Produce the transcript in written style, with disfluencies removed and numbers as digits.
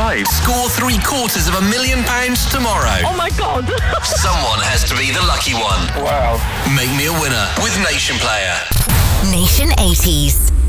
live. Score £750,000 tomorrow. Oh my God. Someone has to be the lucky one. Wow. Make me a winner with Nation Player. Nation 80s.